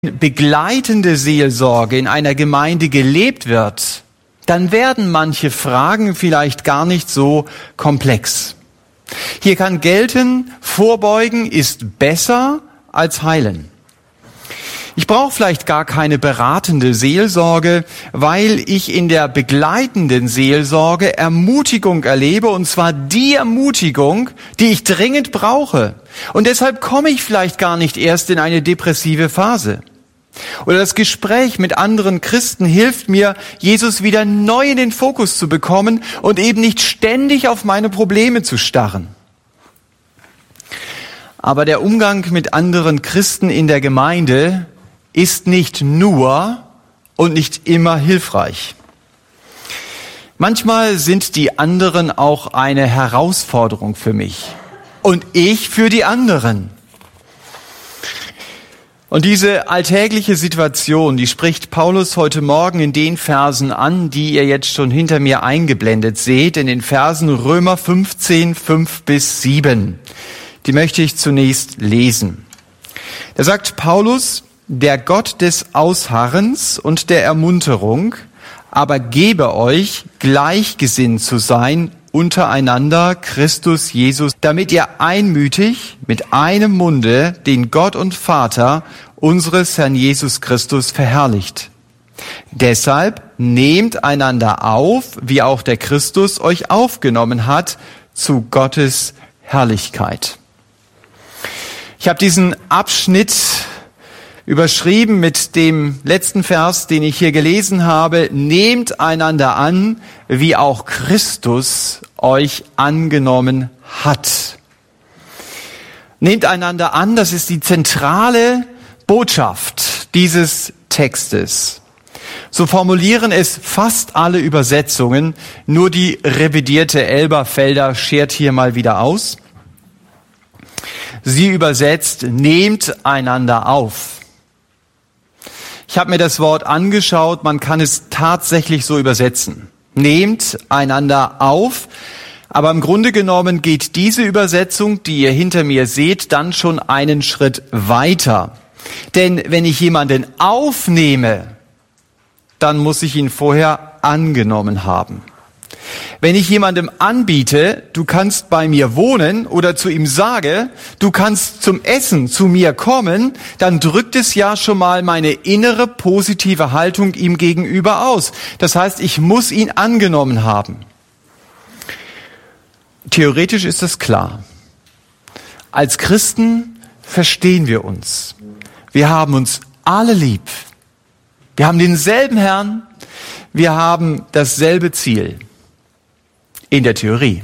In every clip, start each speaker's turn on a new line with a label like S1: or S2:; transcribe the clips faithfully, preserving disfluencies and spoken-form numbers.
S1: begleitende Seelsorge in einer Gemeinde gelebt wird, dann werden manche Fragen vielleicht gar nicht so komplex. Hier kann gelten, vorbeugen ist besser als heilen. Ich brauche vielleicht gar keine beratende Seelsorge, weil ich in der begleitenden Seelsorge Ermutigung erlebe, und zwar die Ermutigung, die ich dringend brauche. Und deshalb komme ich vielleicht gar nicht erst in eine depressive Phase. Oder das Gespräch mit anderen Christen hilft mir, Jesus wieder neu in den Fokus zu bekommen und eben nicht ständig auf meine Probleme zu starren. Aber der Umgang mit anderen Christen in der Gemeinde ist nicht nur und nicht immer hilfreich. Manchmal sind die anderen auch eine Herausforderung für mich und ich für die anderen. Und diese alltägliche Situation, die spricht Paulus heute Morgen in den Versen an, die ihr jetzt schon hinter mir eingeblendet seht, in den Versen Römer fünfzehn, fünf bis sieben. Die möchte ich zunächst lesen. Da sagt Paulus: Der Gott des Ausharrens und der Ermunterung aber gebe euch, gleichgesinnt zu sein untereinander Christus Jesus, damit ihr einmütig mit einem Munde den Gott und Vater unseres Herrn Jesus Christus verherrlicht. Deshalb nehmt einander auf, wie auch der Christus euch aufgenommen hat, zu Gottes Herrlichkeit. Ich habe diesen Abschnitt überschrieben mit dem letzten Vers, den ich hier gelesen habe: Nehmt einander an, wie auch Christus euch angenommen hat. Nehmt einander an, das ist die zentrale Botschaft dieses Textes. So formulieren es fast alle Übersetzungen, nur die revidierte Elberfelder schert hier mal wieder aus. Sie übersetzt: Nehmt einander auf. Ich habe mir das Wort angeschaut, man kann es tatsächlich so übersetzen. Nehmt einander auf, aber im Grunde genommen geht diese Übersetzung, die ihr hinter mir seht, dann schon einen Schritt weiter. Denn wenn ich jemanden aufnehme, dann muss ich ihn vorher angenommen haben. Wenn ich jemandem anbiete, du kannst bei mir wohnen, oder zu ihm sage, du kannst zum Essen zu mir kommen, dann drückt es ja schon mal meine innere positive Haltung ihm gegenüber aus. Das heißt, ich muss ihn angenommen haben. Theoretisch ist das klar. Als Christen verstehen wir uns. Wir haben uns alle lieb. Wir haben denselben Herrn. Wir haben dasselbe Ziel. In der Theorie.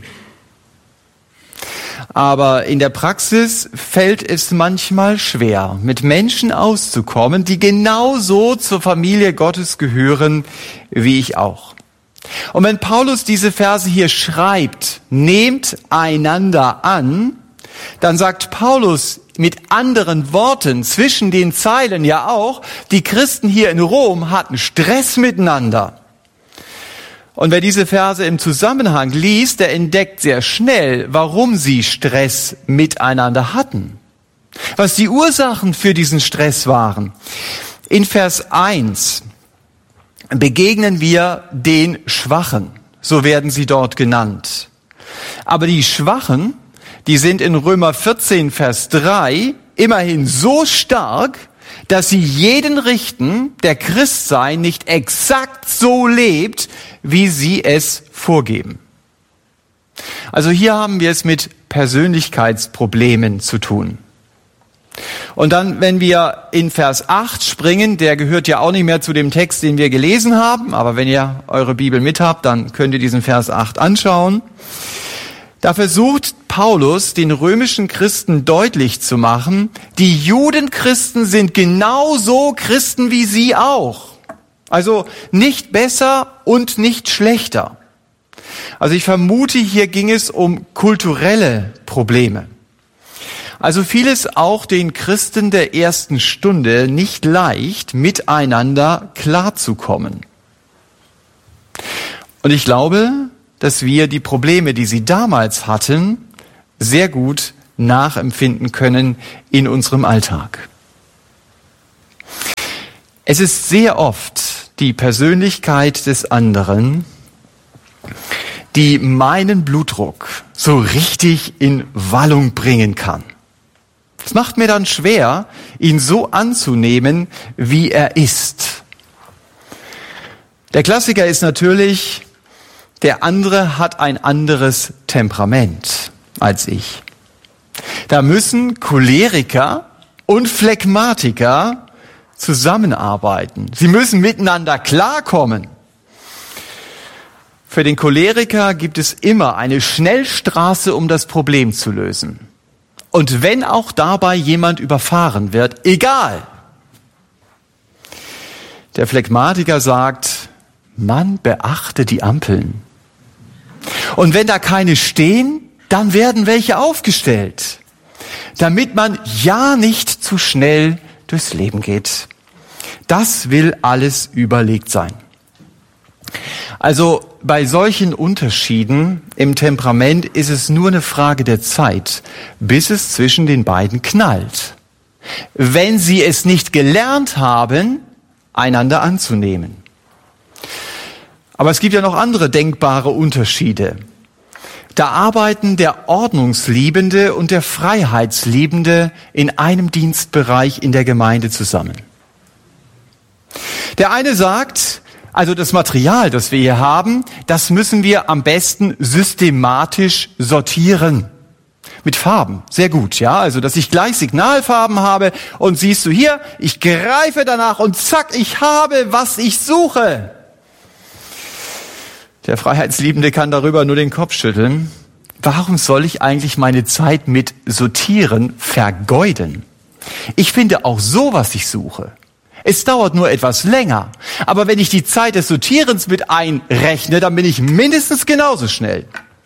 S1: Aber in der Praxis fällt es manchmal schwer, mit Menschen auszukommen, die genauso zur Familie Gottes gehören, wie ich auch. Und wenn Paulus diese Verse hier schreibt, nehmt einander an, dann sagt Paulus mit anderen Worten zwischen den Zeilen ja auch, die Christen hier in Rom hatten Stress miteinander. Und wer diese Verse im Zusammenhang liest, der entdeckt sehr schnell, warum sie Stress miteinander hatten. Was die Ursachen für diesen Stress waren. In Vers eins begegnen wir den Schwachen. So werden sie dort genannt. Aber die Schwachen, die sind in Römer vierzehn, Vers drei immerhin so stark, dass sie jeden richten, der Christsein nicht exakt so lebt, wie sie es vorgeben. Also hier haben wir es mit Persönlichkeitsproblemen zu tun. Und dann, wenn wir in Vers acht springen, der gehört ja auch nicht mehr zu dem Text, den wir gelesen haben, aber wenn ihr eure Bibel mit habt, dann könnt ihr diesen Vers acht anschauen. Da versucht Paulus, den römischen Christen deutlich zu machen, die Judenchristen sind genauso Christen wie sie auch. Also nicht besser und nicht schlechter. Also ich vermute, hier ging es um kulturelle Probleme. Also fiel es auch den Christen der ersten Stunde nicht leicht, miteinander klarzukommen. Und ich glaube, dass wir die Probleme, die sie damals hatten, sehr gut nachempfinden können in unserem Alltag. Es ist sehr oft die Persönlichkeit des anderen, die meinen Blutdruck so richtig in Wallung bringen kann. Es macht mir dann schwer, ihn so anzunehmen, wie er ist. Der Klassiker ist natürlich, der andere hat ein anderes Temperament als ich. Da müssen Choleriker und Phlegmatiker zusammenarbeiten. Sie müssen miteinander klarkommen. Für den Choleriker gibt es immer eine Schnellstraße, um das Problem zu lösen. Und wenn auch dabei jemand überfahren wird, egal. Der Phlegmatiker sagt, man beachte die Ampeln. Und wenn da keine stehen, dann werden welche aufgestellt, damit man ja nicht zu schnell durchs Leben geht. Das will alles überlegt sein. Also bei solchen Unterschieden im Temperament ist es nur eine Frage der Zeit, bis es zwischen den beiden knallt. Wenn sie es nicht gelernt haben, einander anzunehmen. Aber es gibt ja noch andere denkbare Unterschiede. Da arbeiten der Ordnungsliebende und der Freiheitsliebende in einem Dienstbereich in der Gemeinde zusammen. Der eine sagt, also das Material, das wir hier haben, das müssen wir am besten systematisch sortieren. Mit Farben, sehr gut, ja, also dass ich gleich Signalfarben habe und siehst du hier, ich greife danach und zack, ich habe, was ich suche. Der Freiheitsliebende kann darüber nur den Kopf schütteln. Warum soll ich eigentlich meine Zeit mit Sortieren vergeuden? Ich finde auch so, was ich suche. Es dauert nur etwas länger. Aber wenn ich die Zeit des Sortierens mit einrechne, dann bin ich mindestens genauso schnell.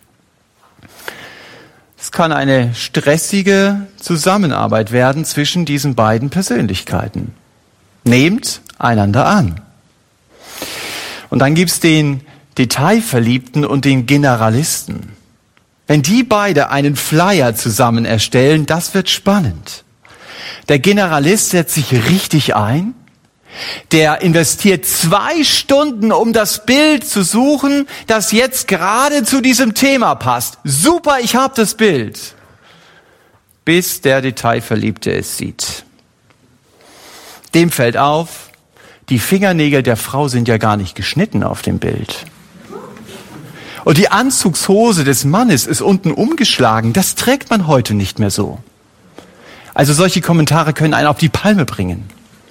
S1: Es kann eine stressige Zusammenarbeit werden zwischen diesen beiden Persönlichkeiten. Nehmt einander an. Und dann gibt's den Detailverliebten und den Generalisten. Wenn die beide einen Flyer zusammen erstellen, das wird spannend. Der Generalist setzt sich richtig ein. Der investiert zwei Stunden, um das Bild zu suchen, das jetzt gerade zu diesem Thema passt. Super, ich habe das Bild. Bis der Detailverliebte es sieht. Dem fällt auf, die Fingernägel der Frau sind ja gar nicht geschnitten auf dem Bild. Und die Anzugshose des Mannes ist unten umgeschlagen. Das trägt man heute nicht mehr so. Also solche Kommentare können einen auf die Palme bringen.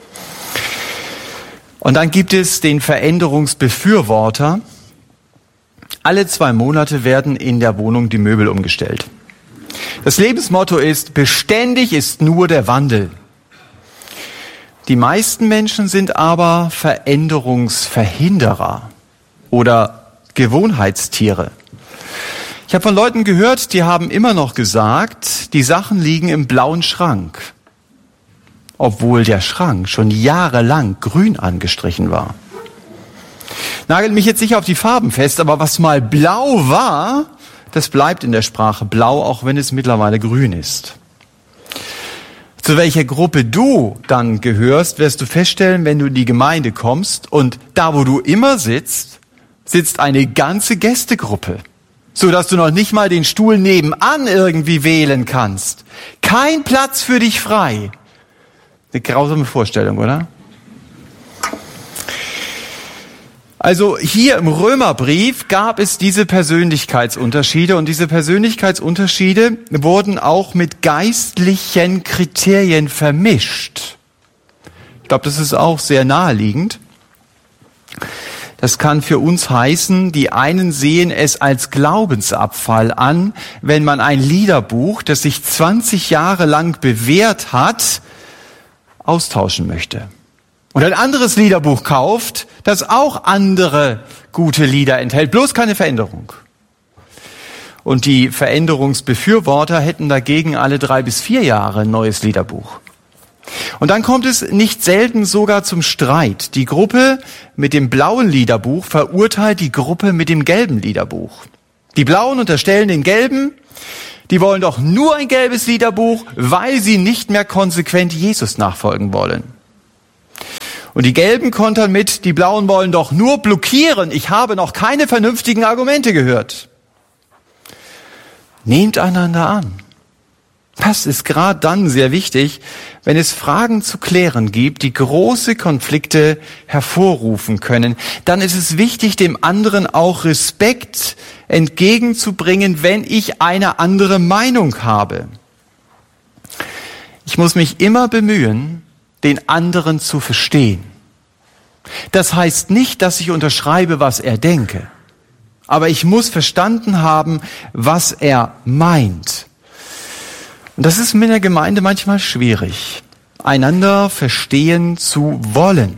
S1: Und dann gibt es den Veränderungsbefürworter. Alle zwei Monate werden in der Wohnung die Möbel umgestellt. Das Lebensmotto ist, beständig ist nur der Wandel. Die meisten Menschen sind aber Veränderungsverhinderer oder Gewohnheitstiere. Ich habe von Leuten gehört, die haben immer noch gesagt, die Sachen liegen im blauen Schrank, obwohl der Schrank schon jahrelang grün angestrichen war. Nagelt mich jetzt nicht auf die Farben fest, aber was mal blau war, das bleibt in der Sprache blau, auch wenn es mittlerweile grün ist. Zu welcher Gruppe du dann gehörst, wirst du feststellen, wenn du in die Gemeinde kommst und da, wo du immer sitzt, sitzt eine ganze Gästegruppe, so dass du noch nicht mal den Stuhl nebenan irgendwie wählen kannst. Kein Platz für dich frei. Eine grausame Vorstellung, oder? Also hier im Römerbrief gab es diese Persönlichkeitsunterschiede und diese Persönlichkeitsunterschiede wurden auch mit geistlichen Kriterien vermischt. Ich glaube, das ist auch sehr naheliegend. Das kann für uns heißen, die einen sehen es als Glaubensabfall an, wenn man ein Liederbuch, das sich zwanzig Jahre lang bewährt hat, austauschen möchte. Und ein anderes Liederbuch kauft, das auch andere gute Lieder enthält, bloß keine Veränderung. Und die Veränderungsbefürworter hätten dagegen alle drei bis vier Jahre ein neues Liederbuch. Und dann kommt es nicht selten sogar zum Streit. Die Gruppe mit dem blauen Liederbuch verurteilt die Gruppe mit dem gelben Liederbuch. Die Blauen unterstellen den Gelben, die wollen doch nur ein gelbes Liederbuch, weil sie nicht mehr konsequent Jesus nachfolgen wollen. Und die Gelben kontern mit, die Blauen wollen doch nur blockieren. Ich habe noch keine vernünftigen Argumente gehört. Nehmt einander an. Das ist gerade dann sehr wichtig, wenn es Fragen zu klären gibt, die große Konflikte hervorrufen können. Dann ist es wichtig, dem anderen auch Respekt entgegenzubringen, wenn ich eine andere Meinung habe. Ich muss mich immer bemühen, den anderen zu verstehen. Das heißt nicht, dass ich unterschreibe, was er denke. Aber ich muss verstanden haben, was er meint. Und das ist in der Gemeinde manchmal schwierig, einander verstehen zu wollen.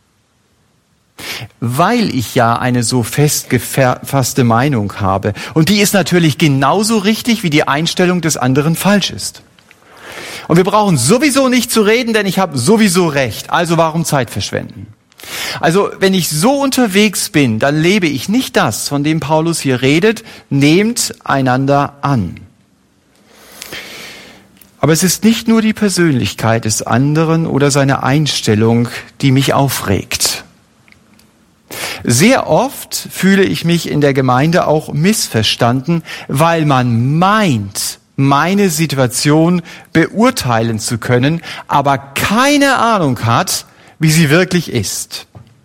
S1: Weil ich ja eine so festgefasste Meinung habe. Und die ist natürlich genauso richtig, wie die Einstellung des anderen falsch ist. Und wir brauchen sowieso nicht zu reden, denn ich habe sowieso recht. Also warum Zeit verschwenden? Also wenn ich so unterwegs bin, dann lebe ich nicht das, von dem Paulus hier redet. Nehmt einander an. Aber es ist nicht nur die Persönlichkeit des anderen oder seine Einstellung, die mich aufregt. Sehr oft fühle ich mich in der Gemeinde auch missverstanden, weil man meint, meine Situation beurteilen zu können, aber keine Ahnung hat, wie sie wirklich ist.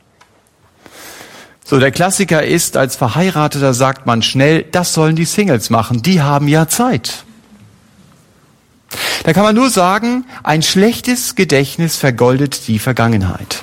S1: So, der Klassiker ist, als Verheirateter sagt man schnell, das sollen die Singles machen, die haben ja Zeit. Da kann man nur sagen, ein schlechtes Gedächtnis vergoldet die Vergangenheit.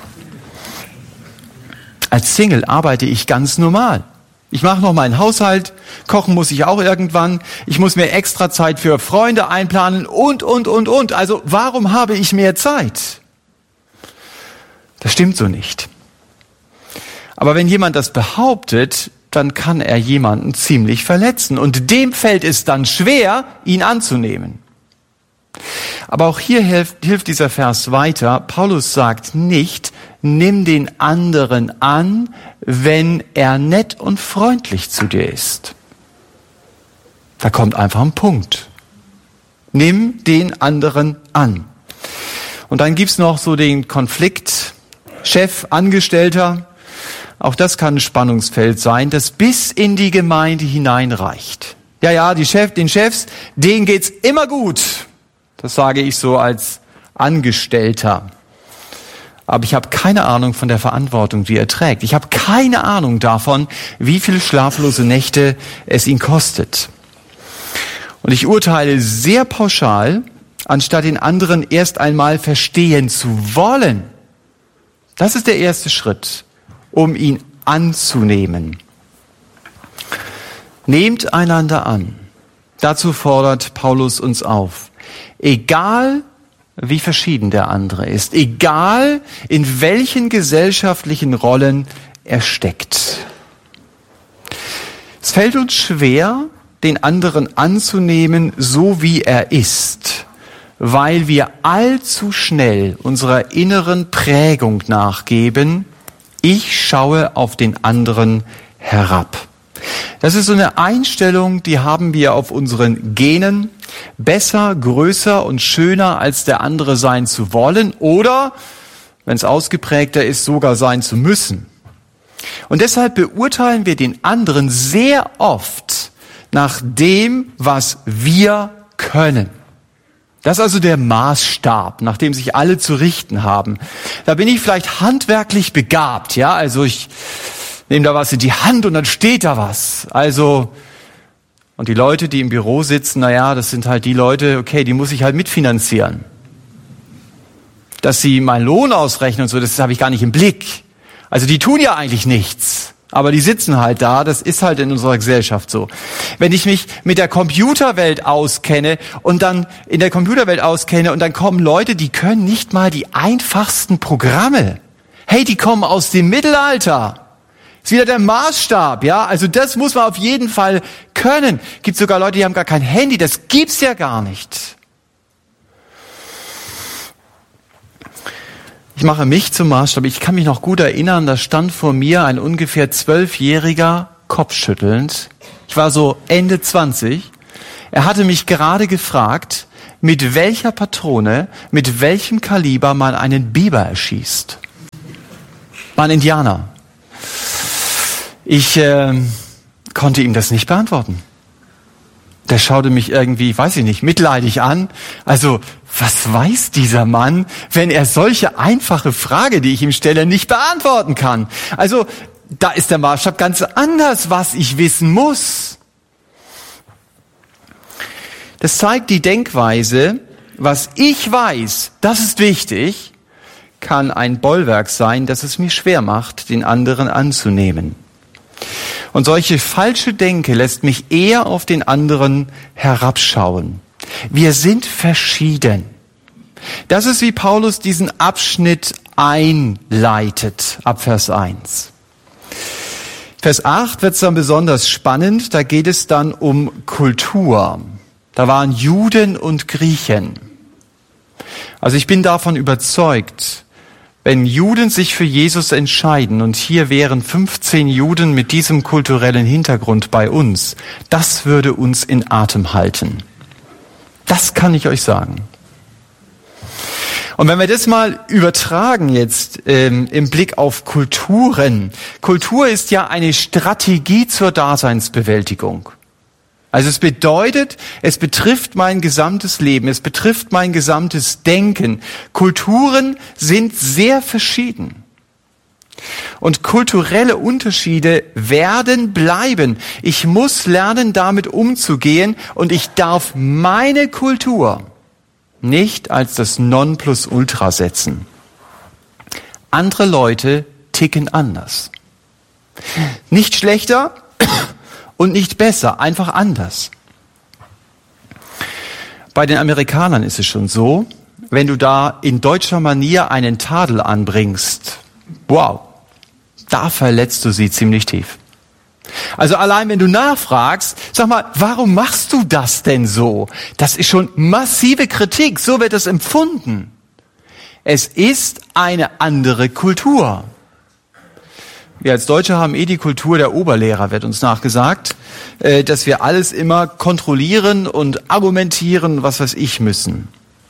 S1: Als Single arbeite ich ganz normal. Ich mache noch meinen Haushalt, kochen muss ich auch irgendwann, ich muss mir extra Zeit für Freunde einplanen und, und, und, und. Also warum habe ich mehr Zeit? Das stimmt so nicht. Aber wenn jemand das behauptet, dann kann er jemanden ziemlich verletzen. Und dem fällt es dann schwer, ihn anzunehmen. Aber auch hier hilft, hilft dieser Vers weiter. Paulus sagt nicht, nimm den anderen an, wenn er nett und freundlich zu dir ist. Da kommt einfach ein Punkt. Nimm den anderen an. Und dann gibt's noch so den Konflikt Chef, Angestellter. Auch das kann ein Spannungsfeld sein, das bis in die Gemeinde hineinreicht. Ja, ja, die Chef, den Chefs, denen geht's immer gut. Das sage ich so als Angestellter. Aber ich habe keine Ahnung von der Verantwortung, die er trägt. Ich habe keine Ahnung davon, wie viele schlaflose Nächte es ihn kostet. Und ich urteile sehr pauschal, anstatt den anderen erst einmal verstehen zu wollen. Das ist der erste Schritt, um ihn anzunehmen. Nehmt einander an. Dazu fordert Paulus uns auf. Egal, wie verschieden der andere ist, egal, in welchen gesellschaftlichen Rollen er steckt. Es fällt uns schwer, den anderen anzunehmen, so wie er ist, weil wir allzu schnell unserer inneren Prägung nachgeben, ich schaue auf den anderen herab. Das ist so eine Einstellung, die haben wir auf unseren Genen, besser, größer und schöner als der andere sein zu wollen oder, wenn es ausgeprägter ist, sogar sein zu müssen. Und deshalb beurteilen wir den anderen sehr oft nach dem, was wir können. Das ist also der Maßstab, nach dem sich alle zu richten haben. Da bin ich vielleicht handwerklich begabt, ja, also ich nehme da was in die Hand und dann steht da was. Also, und die Leute, die im Büro sitzen, naja, das sind halt die Leute, okay, die muss ich halt mitfinanzieren. Dass sie meinen Lohn ausrechnen und so, das habe ich gar nicht im Blick. Also die tun ja eigentlich nichts, aber die sitzen halt da, das ist halt in unserer Gesellschaft so. Wenn ich mich mit der Computerwelt auskenne und dann in der Computerwelt auskenne und dann kommen Leute, die können nicht mal die einfachsten Programme. Hey, die kommen aus dem Mittelalter. Ist wieder der Maßstab, ja? Also das muss man auf jeden Fall können. Gibt sogar Leute, die haben gar kein Handy. Das gibt's ja gar nicht. Ich mache mich zum Maßstab. Ich kann mich noch gut erinnern, da stand vor mir ein ungefähr zwölfjähriger, kopfschüttelnd. Ich war so Ende zwanzig. Er hatte mich gerade gefragt, mit welcher Patrone, mit welchem Kaliber man einen Biber erschießt. war ein Indianer. Ich äh, konnte ihm das nicht beantworten. Der schaute mich irgendwie, weiß ich nicht, mitleidig an. Also, was weiß dieser Mann, wenn er solche einfache Frage, die ich ihm stelle, nicht beantworten kann? Also, da ist der Maßstab ganz anders, was ich wissen muss. Das zeigt die Denkweise, was ich weiß, das ist wichtig, kann ein Bollwerk sein, das es mir schwer macht, den anderen anzunehmen. Und solche falsche Denke lässt mich eher auf den anderen herabschauen. Wir sind verschieden. Das ist, wie Paulus diesen Abschnitt einleitet, ab Vers eins. Vers acht wird es dann besonders spannend, da geht es dann um Kultur. Da waren Juden und Griechen. Also ich bin davon überzeugt, wenn Juden sich für Jesus entscheiden, und hier wären fünfzehn Juden mit diesem kulturellen Hintergrund bei uns, das würde uns in Atem halten. Das kann ich euch sagen. Und wenn wir das mal übertragen jetzt ähm, im Blick auf Kulturen. Kultur ist ja eine Strategie zur Daseinsbewältigung. Also es bedeutet, es betrifft mein gesamtes Leben, es betrifft mein gesamtes Denken. Kulturen sind sehr verschieden. Und kulturelle Unterschiede werden bleiben. Ich muss lernen, damit umzugehen, und ich darf meine Kultur nicht als das Nonplusultra setzen. Andere Leute ticken anders. Nicht schlechter und nicht besser, einfach anders. Bei den Amerikanern ist es schon so, wenn du da in deutscher Manier einen Tadel anbringst, wow, da verletzt du sie ziemlich tief. Also allein wenn du nachfragst, sag mal, warum machst du das denn so? Das ist schon massive Kritik, so wird es empfunden. Es ist eine andere Kultur. Wir als Deutsche haben eh die Kultur der Oberlehrer, wird uns nachgesagt, dass wir alles immer kontrollieren und argumentieren, was weiß ich, müssen.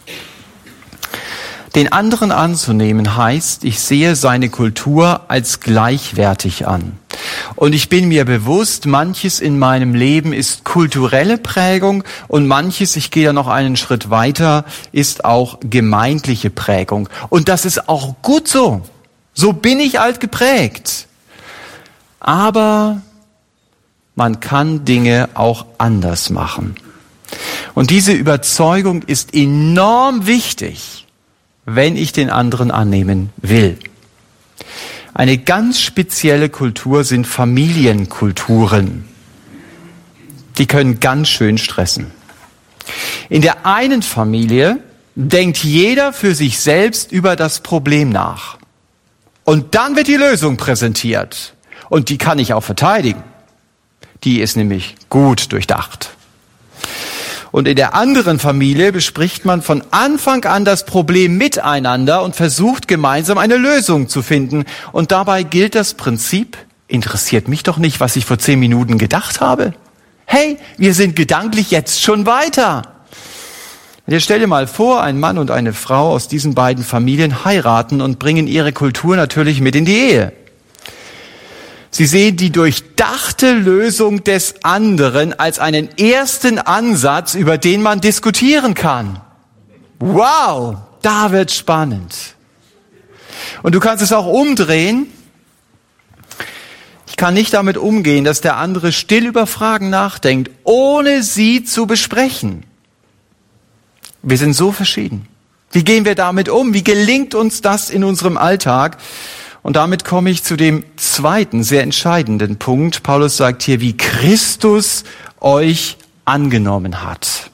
S1: Den anderen anzunehmen heißt, ich sehe seine Kultur als gleichwertig an. Und ich bin mir bewusst, manches in meinem Leben ist kulturelle Prägung und manches, ich gehe ja noch einen Schritt weiter, ist auch gemeindliche Prägung. Und das ist auch gut so. So bin ich alt geprägt. Aber man kann Dinge auch anders machen. Und diese Überzeugung ist enorm wichtig, wenn ich den anderen annehmen will. Eine ganz spezielle Kultur sind Familienkulturen. Die können ganz schön stressen. In der einen Familie denkt jeder für sich selbst über das Problem nach. Und dann wird die Lösung präsentiert. Und die kann ich auch verteidigen. Die ist nämlich gut durchdacht. Und in der anderen Familie bespricht man von Anfang an das Problem miteinander und versucht gemeinsam eine Lösung zu finden. Und dabei gilt das Prinzip, interessiert mich doch nicht, was ich vor zehn Minuten gedacht habe. Hey, wir sind gedanklich jetzt schon weiter. Jetzt stell dir mal vor, ein Mann und eine Frau aus diesen beiden Familien heiraten und bringen ihre Kultur natürlich mit in die Ehe. Sie sehen die durchdachte Lösung des anderen als einen ersten Ansatz, über den man diskutieren kann. Wow, da wird spannend. Und du kannst es auch umdrehen. Ich kann nicht damit umgehen, dass der andere still über Fragen nachdenkt, ohne sie zu besprechen. Wir sind so verschieden. Wie gehen wir damit um? Wie gelingt uns das in unserem Alltag? Und damit komme ich zu dem zweiten, sehr entscheidenden Punkt. Paulus sagt hier, wie Christus euch angenommen hat.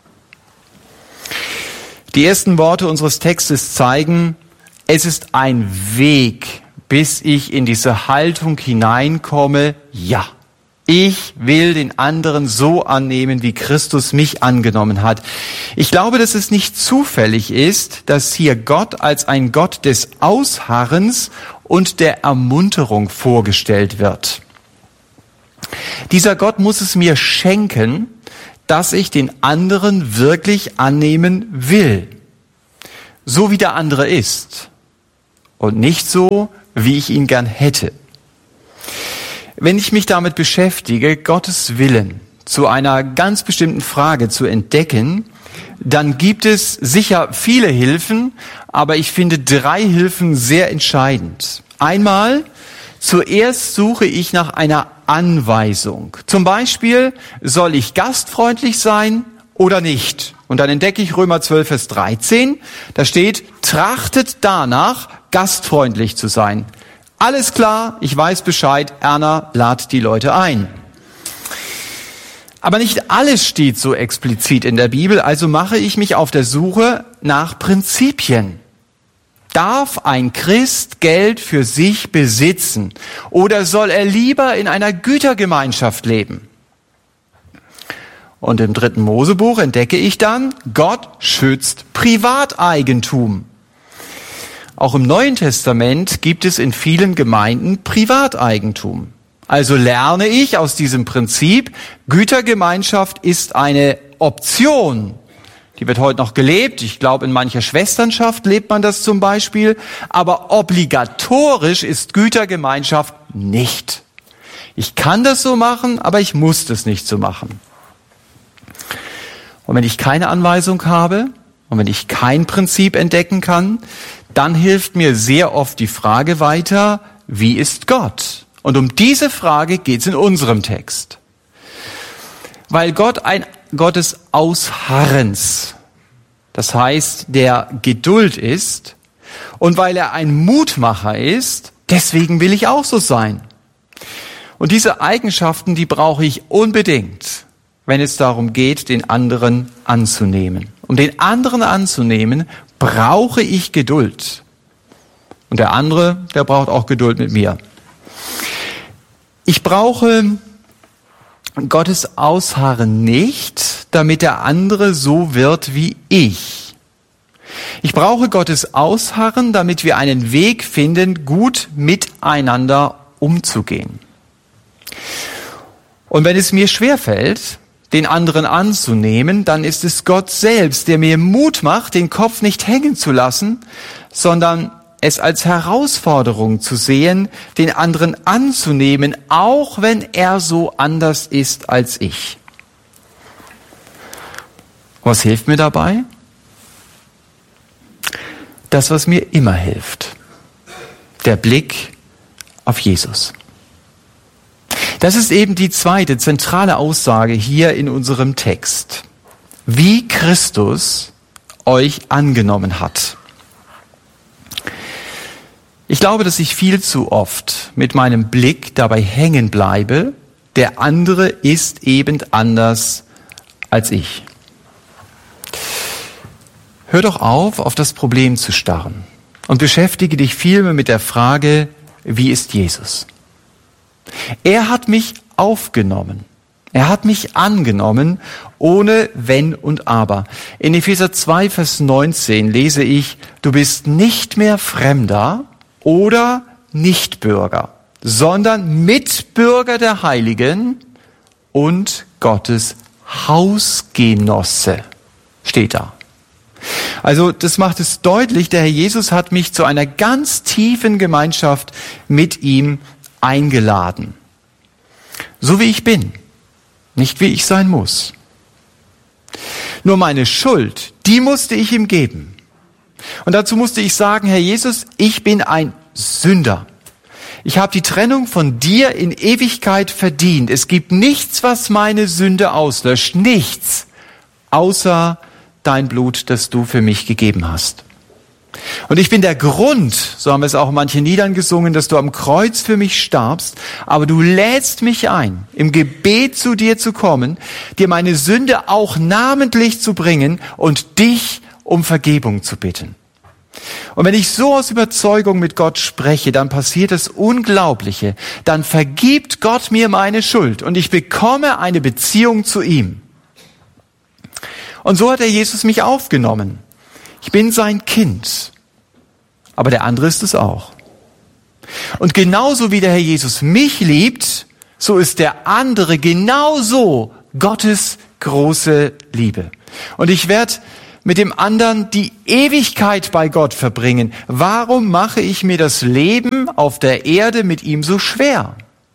S1: Die ersten Worte unseres Textes zeigen, es ist ein Weg, bis ich in diese Haltung hineinkomme, ja, ich will den anderen so annehmen, wie Christus mich angenommen hat. Ich glaube, dass es nicht zufällig ist, dass hier Gott als ein Gott des Ausharrens und der Ermunterung vorgestellt wird. Dieser Gott muss es mir schenken, dass ich den anderen wirklich annehmen will, so wie der andere ist und nicht so, wie ich ihn gern hätte. Wenn ich mich damit beschäftige, Gottes Willen zu einer ganz bestimmten Frage zu entdecken, dann gibt es sicher viele Hilfen, aber ich finde drei Hilfen sehr entscheidend. Einmal, zuerst suche ich nach einer Anweisung. Zum Beispiel, soll ich gastfreundlich sein oder nicht? Und dann entdecke ich Römer zwölf, Vers dreizehn. Da steht, trachtet danach, gastfreundlich zu sein. Alles klar, ich weiß Bescheid, Erna, lad die Leute ein. Aber nicht alles steht so explizit in der Bibel, also mache ich mich auf der Suche nach Prinzipien. Darf ein Christ Geld für sich besitzen oder soll er lieber in einer Gütergemeinschaft leben? Und im dritten Mosebuch entdecke ich dann, Gott schützt Privateigentum. Auch im Neuen Testament gibt es in vielen Gemeinden Privateigentum. Also lerne ich aus diesem Prinzip, Gütergemeinschaft ist eine Option. Die wird heute noch gelebt. Ich glaube, in mancher Schwesternschaft lebt man das zum Beispiel. Aber obligatorisch ist Gütergemeinschaft nicht. Ich kann das so machen, aber ich muss das nicht so machen. Und wenn ich keine Anweisung habe und wenn ich kein Prinzip entdecken kann, dann hilft mir sehr oft die Frage weiter, wie ist Gott? Und um diese Frage geht es in unserem Text. Weil Gott ein Gott des Ausharrens, das heißt der Geduld ist, und weil er ein Mutmacher ist, deswegen will ich auch so sein. Und diese Eigenschaften, die brauche ich unbedingt, wenn es darum geht, den anderen anzunehmen. Um den anderen anzunehmen, brauche ich Geduld. Und der andere, der braucht auch Geduld mit mir. Ich brauche Gottes Ausharren nicht, damit der andere so wird wie ich. Ich brauche Gottes Ausharren, damit wir einen Weg finden, gut miteinander umzugehen. Und wenn es mir schwerfällt, den anderen anzunehmen, dann ist es Gott selbst, der mir Mut macht, den Kopf nicht hängen zu lassen, sondern es als Herausforderung zu sehen, den anderen anzunehmen, auch wenn er so anders ist als ich. Was hilft mir dabei? Das, was mir immer hilft. Der Blick auf Jesus. Das ist eben die zweite zentrale Aussage hier in unserem Text. Wie Christus euch angenommen hat. Ich glaube, dass ich viel zu oft mit meinem Blick dabei hängen bleibe, der andere ist eben anders als ich. Hör doch auf, auf das Problem zu starren und beschäftige dich vielmehr mit der Frage, wie ist Jesus? Er hat mich aufgenommen. Er hat mich angenommen, ohne Wenn und Aber. In Epheser zwei, Vers neunzehn lese ich, du bist nicht mehr Fremder oder Nichtbürger, sondern Mitbürger der Heiligen und Gottes Hausgenosse. Steht da. Also das macht es deutlich, der Herr Jesus hat mich zu einer ganz tiefen Gemeinschaft mit ihm eingeladen. So wie ich bin, nicht wie ich sein muss. Nur meine Schuld, die musste ich ihm geben. Und dazu musste ich sagen, Herr Jesus, ich bin ein Sünder. Ich habe die Trennung von dir in Ewigkeit verdient. Es gibt nichts, was meine Sünde auslöscht. Nichts, außer dein Blut, das du für mich gegeben hast. Und ich bin der Grund, so haben wir es auch manche Liedern gesungen, dass du am Kreuz für mich starbst, aber du lädst mich ein, im Gebet zu dir zu kommen, dir meine Sünde auch namentlich zu bringen und dich um Vergebung zu bitten. Und wenn ich so aus Überzeugung mit Gott spreche, dann passiert das Unglaubliche. Dann vergibt Gott mir meine Schuld und ich bekomme eine Beziehung zu ihm. Und so hat der Jesus mich aufgenommen. Ich bin sein Kind. Aber der andere ist es auch. Und genauso wie der Herr Jesus mich liebt, so ist der andere genauso Gottes große Liebe. Und ich werde mit dem anderen die Ewigkeit bei Gott verbringen? Warum mache ich mir das Leben auf der Erde mit ihm so schwer?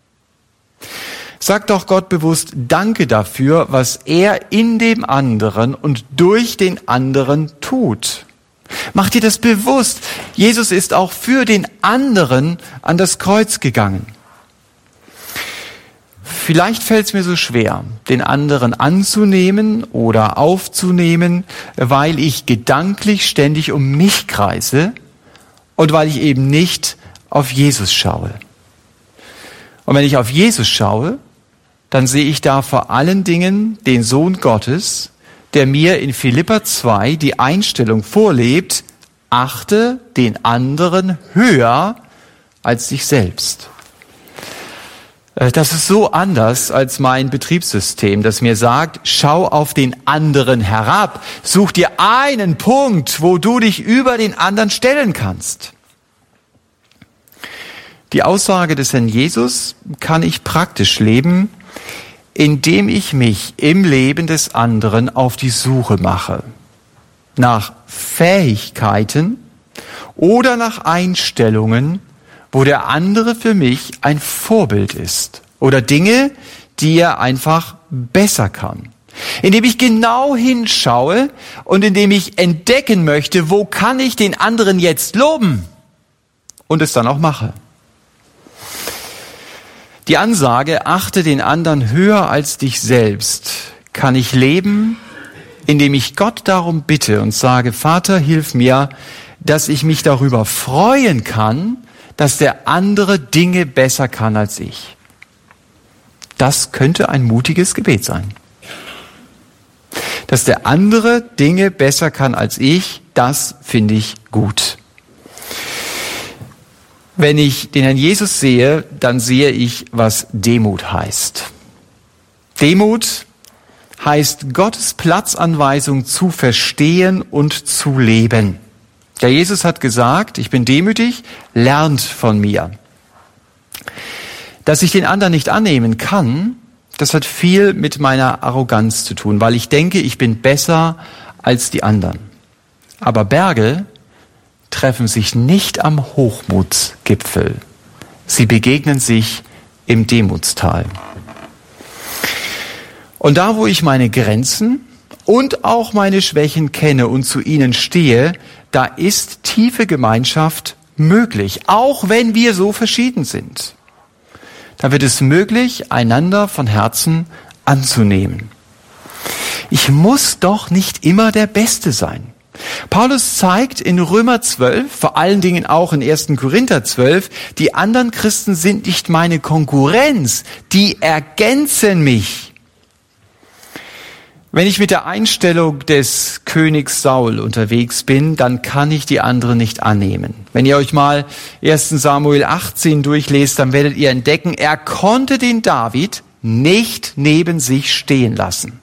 S1: Sag doch Gott bewusst Danke dafür, was er in dem anderen und durch den anderen tut. Mach dir das bewusst. Jesus ist auch für den anderen an das Kreuz gegangen. Vielleicht fällt es mir so schwer, den anderen anzunehmen oder aufzunehmen, weil ich gedanklich ständig um mich kreise und weil ich eben nicht auf Jesus schaue. Und wenn ich auf Jesus schaue, dann sehe ich da vor allen Dingen den Sohn Gottes, der mir in Philipper zwei die Einstellung vorlebt, achte den anderen höher als dich selbst. Das ist so anders als mein Betriebssystem, das mir sagt, schau auf den anderen herab, such dir einen Punkt, wo du dich über den anderen stellen kannst. Die Aussage des Herrn Jesus kann ich praktisch leben, indem ich mich im Leben des anderen auf die Suche mache. Nach Fähigkeiten oder nach Einstellungen, wo der andere für mich ein Vorbild ist. Oder Dinge, die er einfach besser kann. Indem ich genau hinschaue und indem ich entdecken möchte, wo kann ich den anderen jetzt loben? Und es dann auch mache. Die Ansage, achte den anderen höher als dich selbst, kann ich leben, indem ich Gott darum bitte und sage, Vater, hilf mir, dass ich mich darüber freuen kann, dass der andere Dinge besser kann als ich. Das könnte ein mutiges Gebet sein. Dass der andere Dinge besser kann als ich, das finde ich gut. Wenn ich den Herrn Jesus sehe, dann sehe ich, was Demut heißt. Demut heißt, Gottes Platzanweisung zu verstehen und zu leben. Der Jesus hat gesagt, ich bin demütig, lernt von mir. Dass ich den anderen nicht annehmen kann, das hat viel mit meiner Arroganz zu tun, weil ich denke, ich bin besser als die anderen. Aber Berge treffen sich nicht am Hochmutsgipfel. Sie begegnen sich im Demutstal. Und da, wo ich meine Grenzen und auch meine Schwächen kenne und zu ihnen stehe, da ist tiefe Gemeinschaft möglich, auch wenn wir so verschieden sind. Da wird es möglich, einander von Herzen anzunehmen. Ich muss doch nicht immer der Beste sein. Paulus zeigt in Römer zwölf, vor allen Dingen auch in ersten Korinther zwölf, die anderen Christen sind nicht meine Konkurrenz, die ergänzen mich. Wenn ich mit der Einstellung des Königs Saul unterwegs bin, dann kann ich die anderen nicht annehmen. Wenn ihr euch mal ersten Samuel achtzehn durchlest, dann werdet ihr entdecken, er konnte den David nicht neben sich stehen lassen.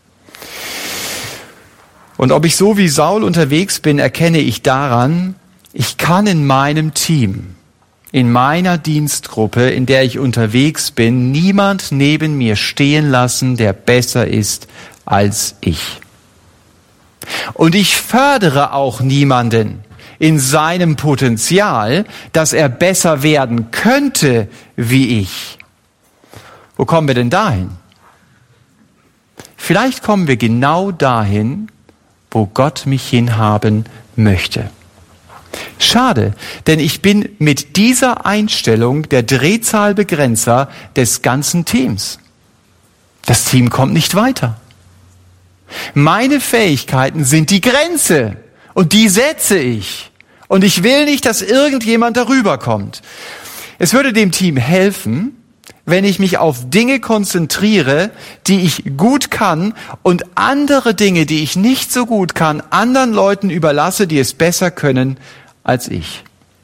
S1: Und ob ich so wie Saul unterwegs bin, erkenne ich daran, ich kann in meinem Team, in meiner Dienstgruppe, in der ich unterwegs bin, niemand neben mir stehen lassen, der besser ist als ich. Und ich fördere auch niemanden in seinem Potenzial, dass er besser werden könnte wie ich. Wo kommen wir denn dahin? Vielleicht kommen wir genau dahin, wo Gott mich hinhaben möchte. Schade, denn ich bin mit dieser Einstellung der Drehzahlbegrenzer des ganzen Teams. Das Team kommt nicht weiter. Meine Fähigkeiten sind die Grenze und die setze ich. Und ich will nicht, dass irgendjemand darüber kommt. Es würde dem Team helfen, wenn ich mich auf Dinge konzentriere, die ich gut kann und andere Dinge, die ich nicht so gut kann, anderen Leuten überlasse, die es besser können als ich.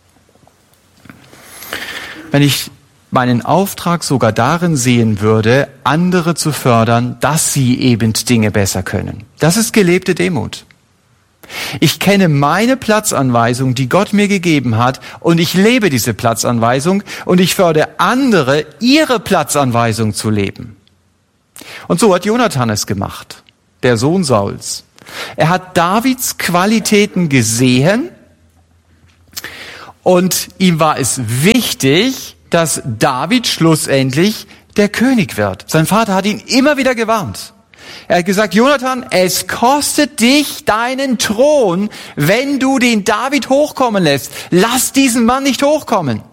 S1: Wenn ich meinen Auftrag sogar darin sehen würde, andere zu fördern, dass sie eben Dinge besser können. Das ist gelebte Demut. Ich kenne meine Platzanweisung, die Gott mir gegeben hat, und ich lebe diese Platzanweisung und ich fördere andere, ihre Platzanweisung zu leben. Und so hat Jonathan es gemacht, der Sohn Sauls. Er hat Davids Qualitäten gesehen und ihm war es wichtig, dass David schlussendlich der König wird. Sein Vater hat ihn immer wieder gewarnt. Er hat gesagt, Jonathan, es kostet dich deinen Thron, wenn du den David hochkommen lässt. Lass diesen Mann nicht hochkommen.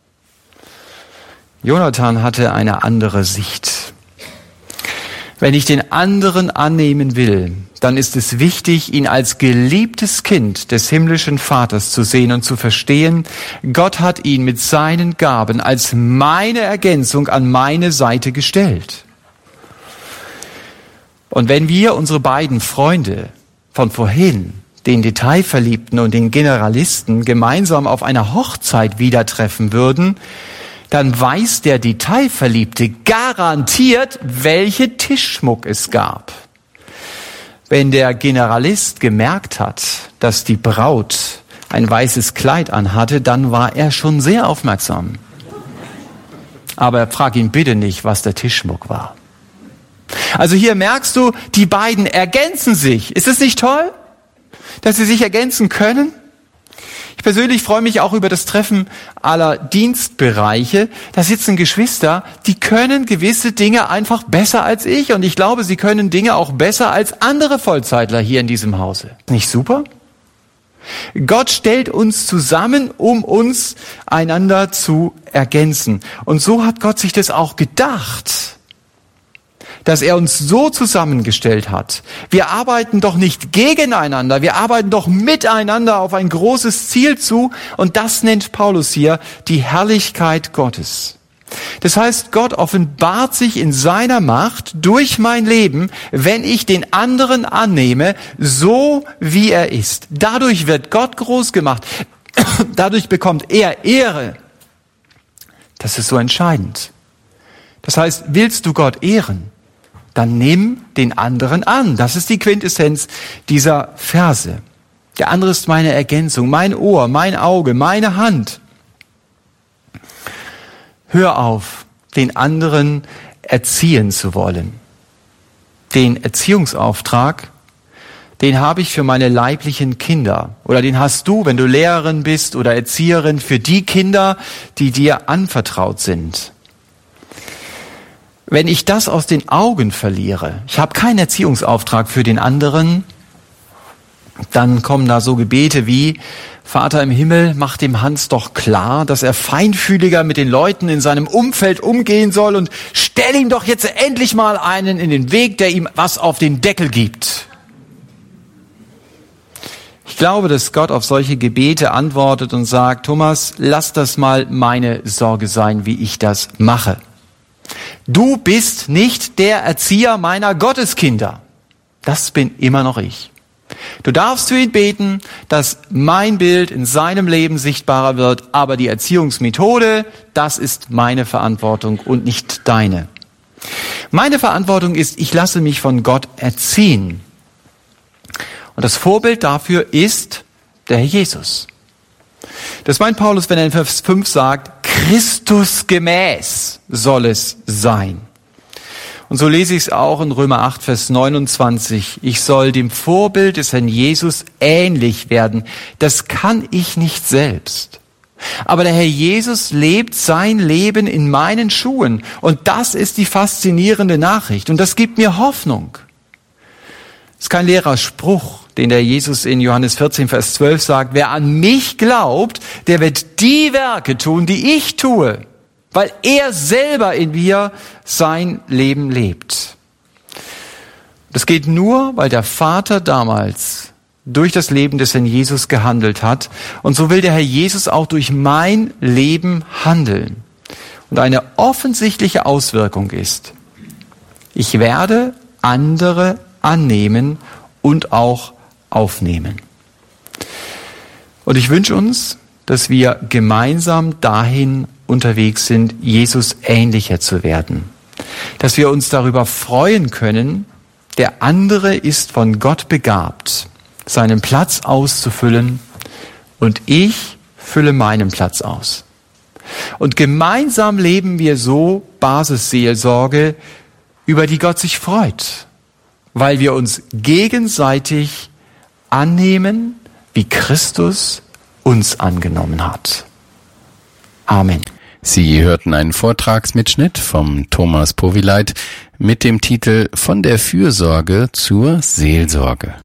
S1: Jonathan hatte eine andere Sicht. Wenn ich den anderen annehmen will, dann ist es wichtig, ihn als geliebtes Kind des himmlischen Vaters zu sehen und zu verstehen, Gott hat ihn mit seinen Gaben als meine Ergänzung an meine Seite gestellt. Und wenn wir unsere beiden Freunde von vorhin, den Detailverliebten und den Generalisten, gemeinsam auf einer Hochzeit wieder treffen würden, dann weiß der Detailverliebte garantiert, welche Tischschmuck es gab. Wenn der Generalist gemerkt hat, dass die Braut ein weißes Kleid anhatte, dann war er schon sehr aufmerksam. Aber frag ihn bitte nicht, was der Tischschmuck war. Also hier merkst du, die beiden ergänzen sich. Ist es nicht toll, dass sie sich ergänzen können? Ich persönlich freue mich auch über das Treffen aller Dienstbereiche. Da sitzen Geschwister, die können gewisse Dinge einfach besser als ich. Und ich glaube, sie können Dinge auch besser als andere Vollzeitler hier in diesem Hause. Nicht super? Gott stellt uns zusammen, um uns einander zu ergänzen. Und so hat Gott sich das auch gedacht, dass er uns so zusammengestellt hat. Wir arbeiten doch nicht gegeneinander, wir arbeiten doch miteinander auf ein großes Ziel zu. Und das nennt Paulus hier die Herrlichkeit Gottes. Das heißt, Gott offenbart sich in seiner Macht durch mein Leben, wenn ich den anderen annehme, so wie er ist. Dadurch wird Gott groß gemacht. Dadurch bekommt er Ehre. Das ist so entscheidend. Das heißt, willst du Gott ehren, dann nimm den anderen an. Das ist die Quintessenz dieser Verse. Der andere ist meine Ergänzung, mein Ohr, mein Auge, meine Hand. Hör auf, den anderen erziehen zu wollen. Den Erziehungsauftrag, den habe ich für meine leiblichen Kinder. Oder den hast du, wenn du Lehrerin bist oder Erzieherin, für die Kinder, die dir anvertraut sind. Wenn ich das aus den Augen verliere, ich habe keinen Erziehungsauftrag für den anderen, dann kommen da so Gebete wie, Vater im Himmel, mach dem Hans doch klar, dass er feinfühliger mit den Leuten in seinem Umfeld umgehen soll und stell ihm doch jetzt endlich mal einen in den Weg, der ihm was auf den Deckel gibt. Ich glaube, dass Gott auf solche Gebete antwortet und sagt, Thomas, lass das mal meine Sorge sein, wie ich das mache. Du bist nicht der Erzieher meiner Gotteskinder. Das bin immer noch ich. Du darfst für ihn beten, dass mein Bild in seinem Leben sichtbarer wird, aber die Erziehungsmethode, das ist meine Verantwortung und nicht deine. Meine Verantwortung ist, ich lasse mich von Gott erziehen. Und das Vorbild dafür ist der Herr Jesus. Das meint Paulus, wenn er in Vers fünf sagt, Christus gemäß soll es sein. Und so lese ich es auch in Römer acht, Vers neunundzwanzig. Ich soll dem Vorbild des Herrn Jesus ähnlich werden. Das kann ich nicht selbst. Aber der Herr Jesus lebt sein Leben in meinen Schuhen. Und das ist die faszinierende Nachricht. Und das gibt mir Hoffnung. Das ist kein leerer Spruch, den der Jesus in Johannes vierzehn, Vers zwölf sagt. Wer an mich glaubt, der wird die Werke tun, die ich tue, weil er selber in mir sein Leben lebt. Das geht nur, weil der Vater damals durch das Leben des Herrn Jesus gehandelt hat. Und so will der Herr Jesus auch durch mein Leben handeln. Und eine offensichtliche Auswirkung ist, ich werde andere annehmen und auch aufnehmen. Und ich wünsche uns, dass wir gemeinsam dahin unterwegs sind, Jesus ähnlicher zu werden. Dass wir uns darüber freuen können, der andere ist von Gott begabt, seinen Platz auszufüllen und ich fülle meinen Platz aus. Und gemeinsam leben wir so Basisseelsorge, über die Gott sich freut. weil wir uns gegenseitig annehmen, wie Christus uns angenommen hat. Amen.
S2: Sie hörten einen Vortragsmitschnitt vom Thomas Powileit mit dem Titel Von der Fürsorge zur Seelsorge.